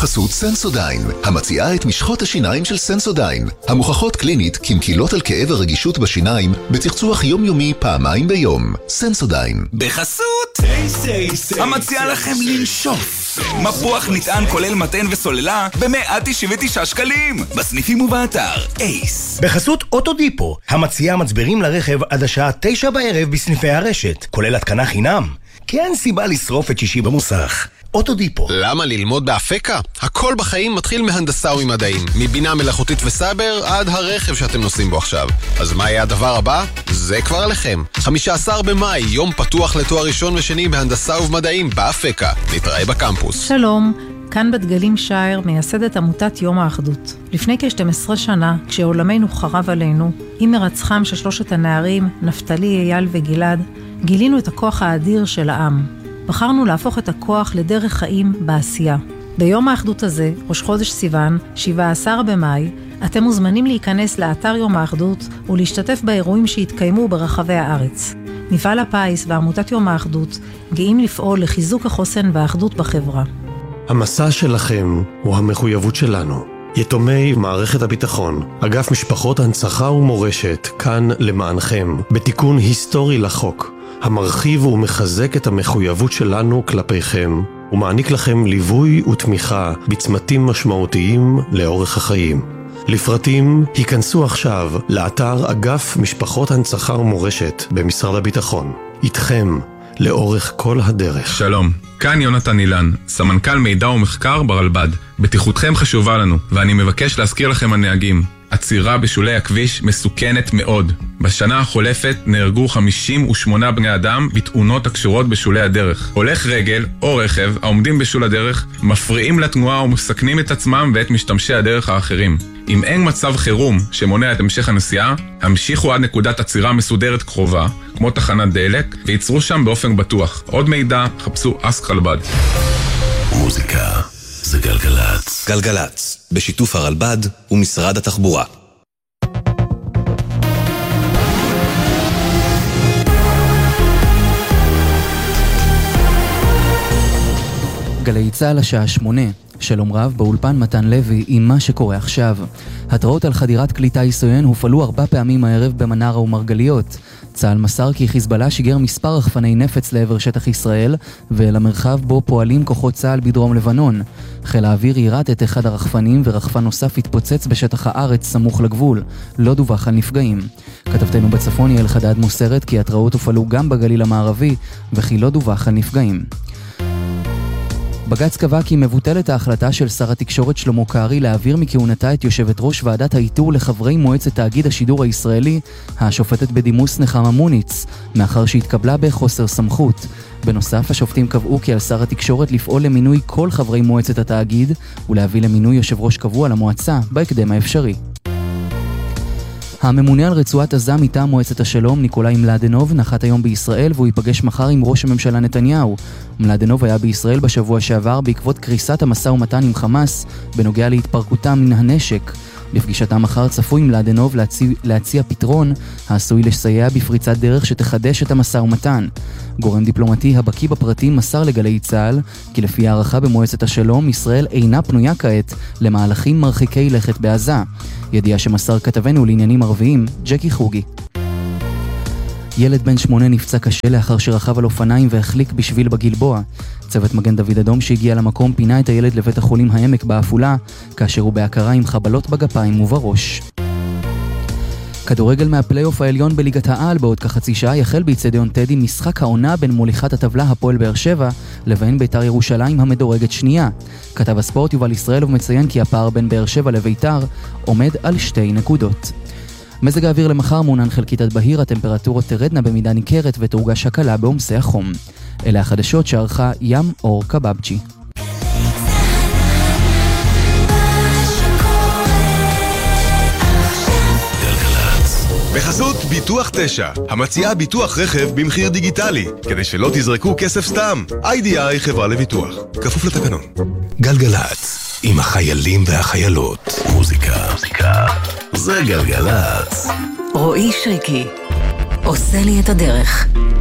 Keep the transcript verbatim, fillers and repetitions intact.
בחסות סנסודיין, המציעה את משחות השיניים של סנסודיין, המוכחות קלינית כמקילות על כאב הרגישות בשיניים, בצחצוח יומיומי פעמיים ביום. סנסודיין. בחסות אייס אייס, המציעה לכם לנשוף מפוח נטען כולל מתן וסוללה ב-מאה תשעים ותשעה שקלים, בסניפים ובאתר אייס. בחסות אוטודיפו, המציעה מצברים לרכב עד השעה תשע בערב בסניפי הרשת, כולל התקנה חינם, כי אין סיבה לשרוף את שישי במוסך. אוטודיפו. למה ללמוד באפקה? הכל בחיים מתחיל מהנדסה ומדעים, מבינה מלאכותית וסייבר עד הרכב שאתם נוסעים בו עכשיו. אז מה יהיה הדבר הבא? זה כבר עליכם. חמישה עשר במאי, יום פתוח לתואר ראשון ושני בהנדסה ובמדעים באפקה. נתראה בקמפוס. שלום, כאן בת גלים שייר, מייסדת עמותת יום האחדות. לפני כ-שתים עשרה שנה, כשעולמנו חרב עלינו, עם מרצחם של שלושת הנערים, נפתלי, אייל וגלעד, גילינו את הכוח האדיר של העם. בחרנו להפוך את הכוח לדרך חיים בעשייה. ביום האחדות הזה, ראש חודש סיוון, שבעה עשר במאי, אתם מוזמנים להיכנס לאתר יום האחדות ולהשתתף באירועים שהתקיימו ברחבי הארץ. מפעל הפיס ועמותת יום האחדות גאים לפעול לחיזוק החוסן והאחדות בחברה. המסע שלכם הוא המחויבות שלנו. יתומי מערכת הביטחון, אגף משפחות הנצחה ומורשת, כאן למענכם, בתיקון היסטורי לחוק, המרחיב ומחזק את המחויבות שלנו כלפיכם, ומעניק לכם ליווי ותמיכה בצמתים משמעותיים לאורך החיים. לפרטים, היכנסו עכשיו לאתר אגף משפחות הנצחה ומורשת במשרד הביטחון. איתכם, לאורך כל הדרך. שלום, כאן יונתן אילן, סמנכ"ל מידע ומחקר ברלב"ד. בטיחותכם חשובה לנו, ואני מבקש להזכיר לכם הנהגים. עצירה בשולי הכביש מסוכנת מאוד. בשנה החולפת נהרגו חמישים ושמונה בני אדם בתאונות הקשורות בשולי הדרך. הולך רגל או רכב העומדים בשול הדרך מפריעים לתנועה ומסכנים את עצמם ואת משתמשי הדרך האחרים. אם אין מצב חירום שמונע את המשך הנסיעה, המשיכו עד נקודת עצירה מסודרת קרובה, כמו תחנת דלק, וייצרו שם באופן בטוח. עוד מידע, חפשו אסק רלב"ד. מוזיקה זה גלגלץ. גלגלץ, בשיתוף הרלב"ד ומשרד התחבורה. גלי צהל השעה שמונה. שלום רב, באולפן מתן לוי עם מה שקורה עכשיו. התראות על חדירת כלי טיס עוין הופעלו ארבע פעמים הערב במנרה ומרגליות. צה"ל מסר כי חיזבאללה שיגר מספר רחפני נפץ לעבר שטח ישראל ולמרחב בו פועלים כוחות צה"ל בדרום לבנון. חיל האוויר יירט את אחד הרחפנים ורחפן נוסף התפוצץ בשטח הארץ סמוך לגבול. לא דווח על נפגעים. כתבתנו בצפון יעל חדד מוסרת כי התראות הופעלו גם בגליל המערבי וכי לא דווח על נפגעים. בג"ץ קבע כי מבוטלת ההחלטה של שר התקשורת שלמה קרעי להעביר מכהונתה את יושבת ראש ועדת האיתור לחברי מועצת תאגיד השידור הישראלי, השופטת בדימוס נחמה מוניץ, מאחר שהתקבלה בחוסר סמכות. בנוסף, השופטים קבעו כי על שר התקשורת לפעול למינוי כל חברי מועצת התאגיד ולהביא למינוי יושב ראש קבוע למועצה בהקדם האפשרי. הממונה על רצועת עזה מטעם מועצת השלום, ניקולאי מלדנוב, נחת היום בישראל והוא ייפגש מחר עם ראש הממשלה נתניהו. מלדנוב היה בישראל בשבוע שעבר בעקבות קריסת המשא ומתן עם חמאס בנוגע להתפרקותם מן הנשק. בפגישתם מחר צפוי מלדנוב להציע, להציע פתרון העשוי לסייע בפריצת דרך שתחדש את המשא ומתן. גורם דיפלומטי הבקי בפרטים מסר לגלי צה"ל כי לפי הערכה במועצת השלום ישראל אינה פנויה כעת למהלכים מרחיקי לכת בעזה. ידיעה שמסר כתבנו לעניינים ערביים ג'קי חוגי. ילד בן שמונה נפצע קשה לאחר שרכב על אופניים והחליק בשביל בגלבוע. צוות מגן דוד אדום שהגיע למקום פינה את הילד לבית החולים העמק באפולה, כאשר הוא בהכרה עם חבלות בגפיים ובראש. כדורגל מהפלייאוף העליון בליגת העל בעוד כחצי שעה יחל באצטדיון טדי משחק העונה בין מוליכת הטבלה הפועל באר שבע לבין ביתר ירושלים המדורגת שנייה. כתב הספורט יובל ישראל ומציין כי הפער בין באר שבע לביתר עומד על שתי נקודות. מזג האוויר למחר מעונן חלקית עד בהיר, הטמפרטורות תרדנה במידה ניכרת ותורגש הקלה בעומסי החום. אלה החדשות שערכה ים אור קבבצ'י. בחסות ביטוח תשע, המציעה ביטוח רכב במחיר דיגיטלי, כדי שלא תזרקו כסף סתם. איי די איי חברה לביטוח, כפוף לתקנון. גלגלץ, עם החיילים והחיילות. מוזיקה, מוזיקה, זה גלגלץ. רועי שריקי, עושה לי את הדרך.